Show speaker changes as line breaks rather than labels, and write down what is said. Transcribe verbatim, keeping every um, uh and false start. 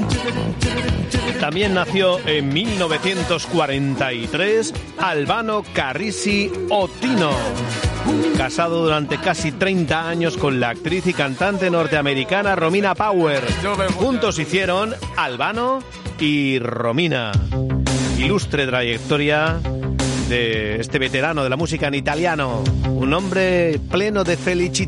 También nació en mil novecientos cuarenta y tres Albano Carrisi Ottino, casado durante casi treinta años con la actriz y cantante norteamericana Romina Power. Juntos hicieron Albano y Romina. Ilustre trayectoria de este veterano de la música en italiano, un hombre pleno de felicità.